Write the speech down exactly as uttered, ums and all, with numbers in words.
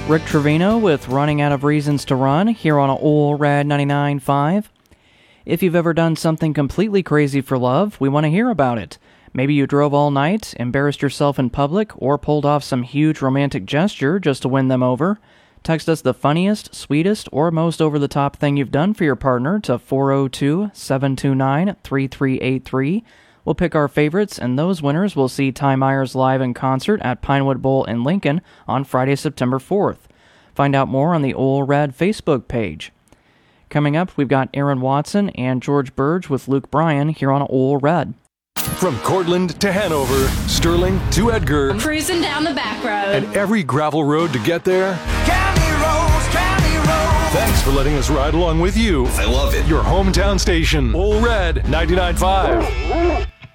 Rick Trevino with Running Out of Reasons to Run here on Ol' Rad ninety-nine point five. If you've ever done something completely crazy for love, we want to hear about it. Maybe you drove all night, embarrassed yourself in public, or pulled off some huge romantic gesture just to win them over. Text us the funniest, sweetest, or most over-the-top thing you've done for your partner to four oh two, seven two nine, three three eight three. We'll pick our favorites, and those winners will see Ty Myers live in concert at Pinewood Bowl in Lincoln on Friday, September fourth. Find out more on the Ol' Rad Facebook page. Coming up, we've got Aaron Watson and George Burge with Luke Bryan here on Ol' Rad. From Cortland to Hanover, Sterling to Edgar, I'm cruising down the back road, and every gravel road to get there. County roads, county roads. Thanks for letting us ride along with you. I love it. Your hometown station, Ol' Rad ninety-nine point five.